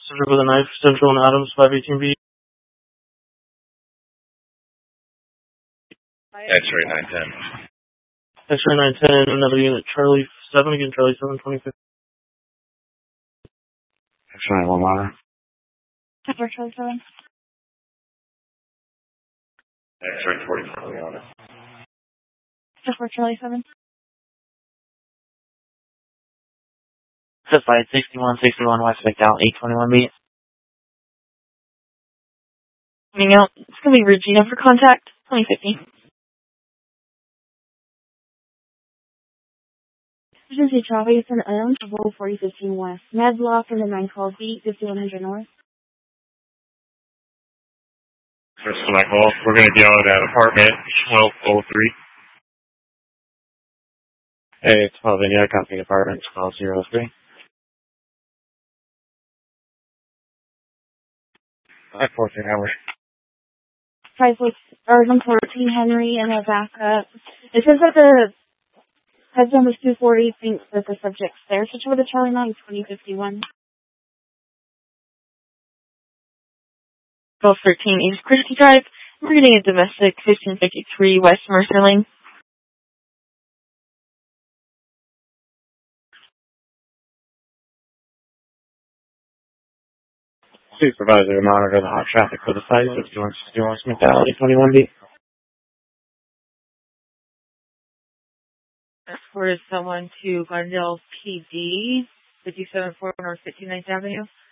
Subject with a knife, Central and Adams, 518B. X-ray 910. X-ray 910, another unit, Charlie 7, again, Charlie 7, 25. X-ray 1 ladder. Charlie 7. X-ray 44 Leona. Charlie 7. Flight 6161 West McDowell, 821B. Coming out. It's going to be Regina for contact, 2050. Emergency traffic is an island for Bowl 4015 West. Medlock in the 912B, 5100 North. First Michael, we're going to be out at apartment 1203. Hey, 12 India, copy apartment 1203. 14 hours. 14 Henry and a backup. It says that the headstone was 240, thinks that the subject's there. Switch over to Charlie 9, 2051. 1213 East Christie Drive. We're getting a domestic 1553 West Mercer Lane. Supervisor, monitor the hot traffic for the site, 5161 West McDowell, 821B. Escort someone to Glendale PD, 57 North 59th Avenue.